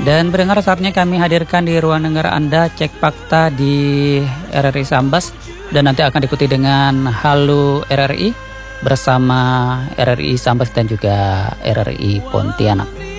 Dan pendengar, saatnya kami hadirkan di ruang dengar Anda Cek Fakta di RRI Sambas, dan nanti akan diikuti dengan Halo RRI bersama RRI Sambas dan juga RRI Pontianak.